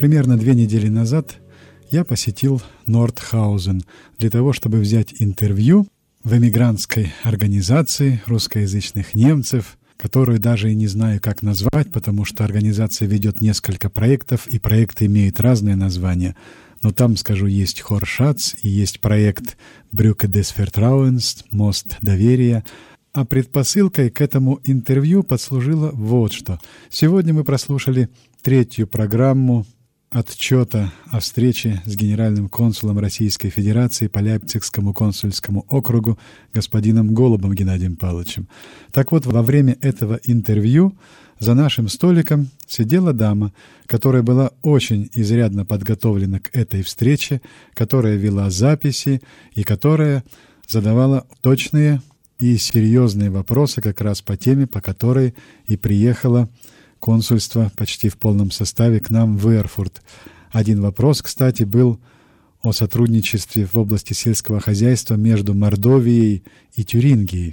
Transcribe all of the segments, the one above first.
Примерно 2 недели назад я посетил Нордхаузен для того, чтобы взять интервью в эмигрантской организации русскоязычных немцев, которую даже и не знаю, как назвать, потому что организация ведет несколько проектов, и проекты имеют разные названия. Но там, скажу, есть Хор Шац и есть проект Brücke des Vertrauens, мост доверия. А предпосылкой к этому интервью послужило вот что. Сегодня мы прослушали 3-ю программу отчета о встрече с генеральным консулом Российской Федерации по Лейпцигскому консульскому округу господином Голубом Геннадием Павловичем. Так вот, во время этого интервью за нашим столиком сидела дама, которая была очень изрядно подготовлена к этой встрече, которая вела записи и которая задавала точные и серьезные вопросы как раз по теме, по которой и приехало консульство почти в полном составе к нам в Эрфурт. Один вопрос, кстати, был о сотрудничестве в области сельского хозяйства между Мордовией и Тюрингией.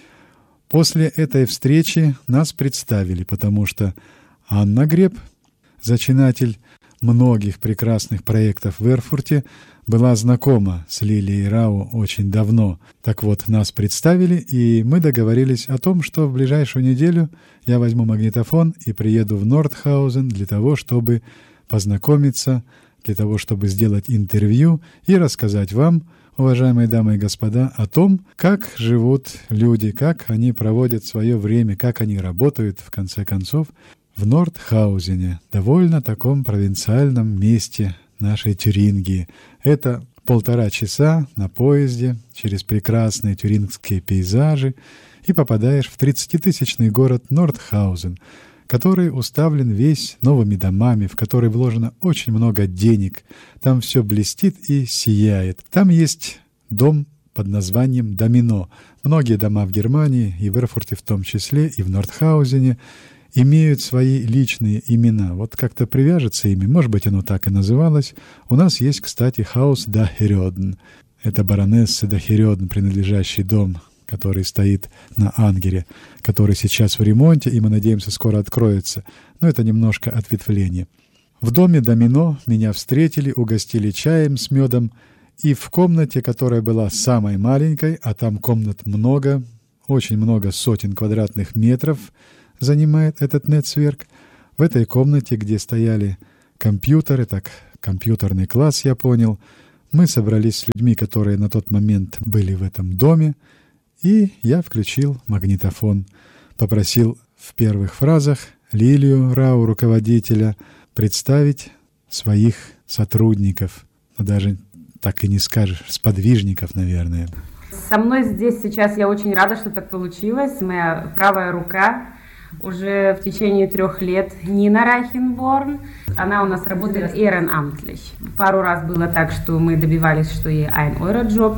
После этой встречи нас представили, потому что Анна Греб, зачинатель многих прекрасных проектов в Эрфурте, была знакома с Лилией Рау очень давно. Так вот, нас представили, и мы договорились о том, что в ближайшую неделю я возьму магнитофон и приеду в Нордхаузен для того, чтобы познакомиться, для того, чтобы сделать интервью и рассказать вам, уважаемые дамы и господа, о том, как живут люди, как они проводят свое время, как они работают, в конце концов, в Нордхаузене, довольно таком провинциальном месте нашей Тюрингии. Это 1,5 часа на поезде через прекрасные тюрингские пейзажи и попадаешь в 30-тысячный город Нордхаузен, который уставлен весь новыми домами, в который вложено очень много денег. Там все блестит и сияет. Там есть дом под названием «Домино». Многие дома в Германии, и в Эрфурте в том числе, и в Нордхаузене, имеют свои личные имена. Вот как-то привяжется ими, может быть, оно так и называлось. У нас есть, кстати, Хаус Дахерёден. Это баронесса Дахерёден, принадлежащий дом, который стоит на Ангере, который сейчас в ремонте, и мы надеемся, скоро откроется. Но это немножко ответвление. В доме «Домино» меня встретили, угостили чаем с медом, и в комнате, которая была самой маленькой, а там комнат много, очень много сотен квадратных метров, занимает этот нетцверк. В этой комнате, где стояли компьютеры, так, компьютерный класс, я понял, мы собрались с людьми, которые на тот момент были в этом доме, и я включил магнитофон, попросил в первых фразах Лилию Рау, руководителя, представить своих сотрудников, но даже так и не скажешь, сподвижников, наверное. Со мной здесь сейчас я очень рада, что так получилось. Моя правая рука уже в течение 3 лет Нина Райхенборн. Она у нас работает ehrenamtlich. Пару раз было так, что мы добивались, что ей 1 Euro-джоб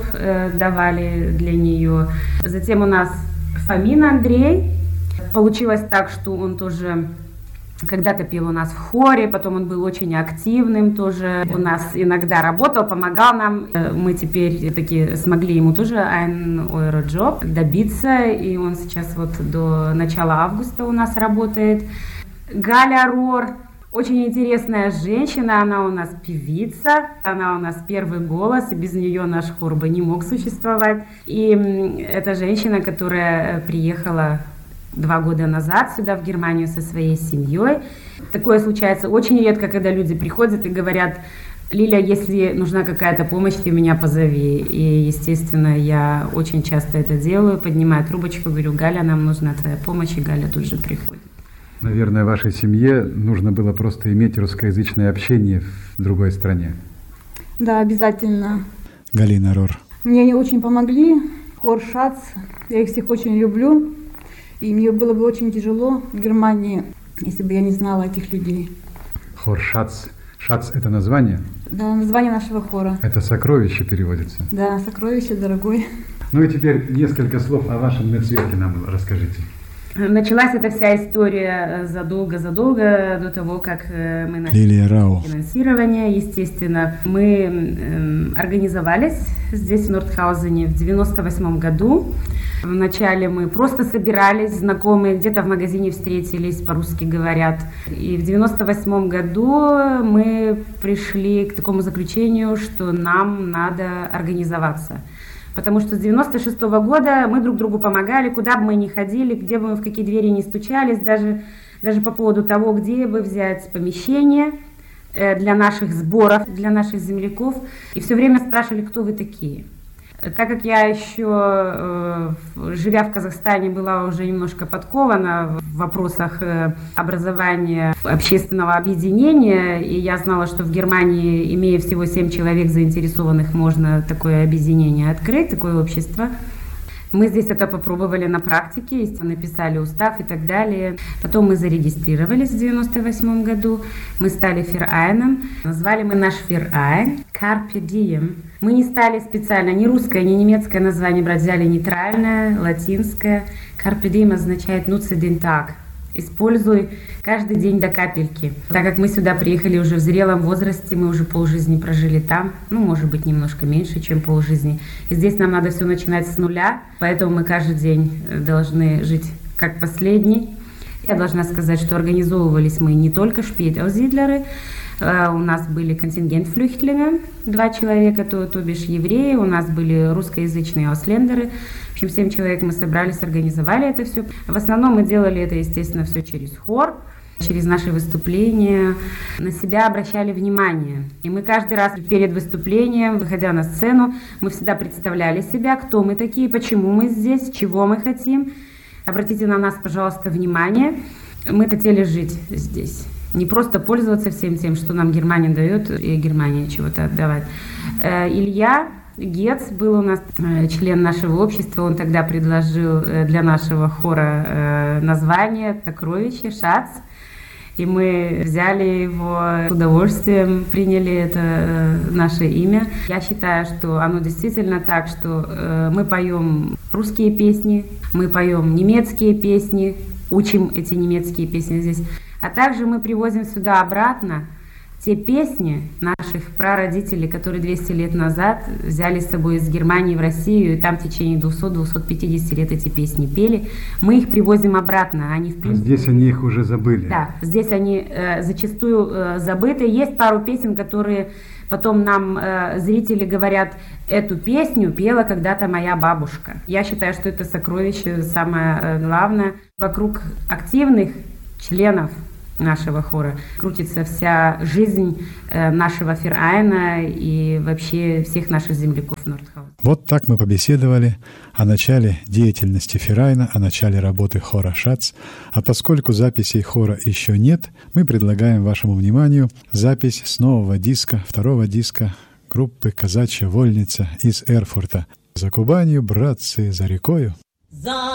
давали для нее. Затем у нас Фомин Андрей. Получилось так, что он тоже когда-то пел у нас в хоре, потом он был очень активным, тоже у нас иногда работал, помогал нам. Мы теперь таки смогли ему тоже 1 Euro-джоб добиться, и он сейчас вот до начала августа у нас работает. Галя Рор, очень интересная женщина, она у нас певица, она у нас первый голос, и без нее наш хор бы не мог существовать. И это женщина, которая приехала 2 года назад сюда, в Германию, со своей семьей. Такое случается очень редко, когда люди приходят и говорят: «Лиля, если нужна какая-то помощь, ты меня позови». И, естественно, я очень часто это делаю, поднимаю трубочку, говорю: «Галя, нам нужна твоя помощь», и Галя тут же приходит. Наверное, вашей семье нужно было просто иметь русскоязычное общение в другой стране. Да, обязательно. Галина Рор. Мне они очень помогли. Хор Шац, я их всех очень люблю. И мне было бы очень тяжело в Германии, если бы я не знала этих людей. Хор Шац. Шац — это название? Да, название нашего хора. Это сокровище переводится? Да, сокровище, дорогой. Ну и теперь несколько слов о вашем нетцверке нам расскажите. Началась эта вся история задолго до того, как мы начали финансирование. Естественно, мы организовались здесь, в Нордхаузене, в 1998 году. Вначале мы просто собирались, знакомые, где-то в магазине встретились, по-русски говорят. И в 98 году мы пришли к такому заключению, что нам надо организоваться. Потому что с 96 года мы друг другу помогали, куда бы мы ни ходили, где бы мы в какие двери ни стучались, даже по поводу того, где бы взять помещение для наших сборов, для наших земляков. И все время спрашивали, кто вы такие. Так как я еще, живя в Казахстане, была уже немножко подкована в вопросах образования общественного объединения, и я знала, что в Германии, имея всего 7 человек заинтересованных, можно такое объединение открыть, такое общество. Мы здесь это попробовали на практике, написали устав и так далее. Потом мы зарегистрировались в 1998 году, мы стали Verein, назвали мы наш Verein Carpe Diem. Мы не стали специально ни русское, ни немецкое название брать, взяли нейтральное, латинское. Carpe Diem означает «nutze den Tag». Используй каждый день до капельки. Так как мы сюда приехали уже в зрелом возрасте, мы уже полжизни прожили там, может быть, немножко меньше, чем полжизни. И здесь нам надо все начинать с нуля, поэтому мы каждый день должны жить как последний. Я должна сказать, что организовывались мы не только Spätaussiedler, у нас были контингент-флюхтлинга, 2 человека, то бишь евреи, у нас были русскоязычные ауслендеры. В общем, 7 человек мы собрались, организовали это все. В основном мы делали это, естественно, все через хор, через наши выступления, на себя обращали внимание. И мы каждый раз перед выступлением, выходя на сцену, мы всегда представляли себя, кто мы такие, почему мы здесь, чего мы хотим. Обратите на нас, пожалуйста, внимание. Мы хотели жить здесь. Не просто пользоваться всем тем, что нам Германия дает, и Германия чего-то отдавать. Илья Гец был у нас член нашего общества, он тогда предложил для нашего хора название «Сокровище», «Шац». И мы взяли его с удовольствием, приняли это наше имя. Я считаю, что оно действительно так, что мы поем русские песни, мы поем немецкие песни, учим эти немецкие песни здесь. А также мы привозим сюда обратно те песни наших прародителей, которые 200 лет назад взяли с собой из Германии в Россию, и там в течение 200-250 лет эти песни пели. Мы их привозим обратно. Они, в принципе, здесь они их уже забыли. Да, здесь они зачастую забыты. Есть пару песен, которые потом нам зрители говорят, эту песню пела когда-то моя бабушка. Я считаю, что это сокровище самое главное. Вокруг активных членов нашего хора крутится вся жизнь нашего Verein и вообще всех наших земляков Нордхаузена. Вот так мы побеседовали о начале деятельности Verein, о начале работы хора «Шац». А поскольку записей хора еще нет, мы предлагаем вашему вниманию запись с нового диска, второго диска группы «Казачья вольница» из Эрфурта. За Кубанью, братцы, за рекою.